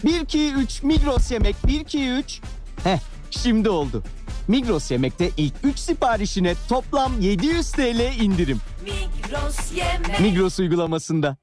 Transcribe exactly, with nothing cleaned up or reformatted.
bir iki üç Migros Yemek bir iki üç. Heh, şimdi oldu. Migros Yemek'te ilk üç siparişine toplam yedi yüz T L indirim. Migros Yemek. Migros uygulamasında.